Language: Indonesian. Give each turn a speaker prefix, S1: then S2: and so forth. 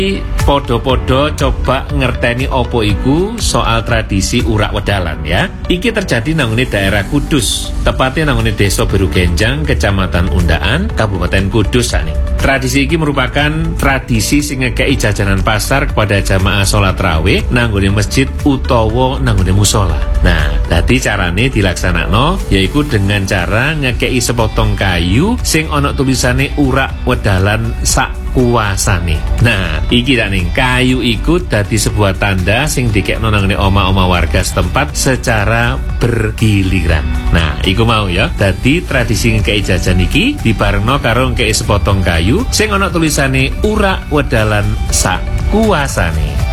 S1: Podo-podo coba ngerteni opo iku soal tradisi urak wedalan ya. Iki terjadi nanggone daerah Kudus, tepatnya nanggone Desa Berugenjang, Kecamatan Undaan, Kabupaten Kudus nih. Tradisi iki merupakan tradisi sing ngekei jajanan pasar kepada jamaah sholat rawih nanggone masjid utawa nanggone musola. Nah, dadi carane dilaksanakno yaiku dengan cara ngekei sepotong kayu sing ana tulisane urak wedalan sak kuasane. Nah, iki dak ning kayu iku dadi sebuah tanda sing dikekno nang oma-oma warga setempat secara bergiliran. Nah, iku mau ya. Dadi tradisi ngekei jajan iki dibarengno karo ngekei sepotong kayu sing ana tulisane urak wedalan sak kuasane.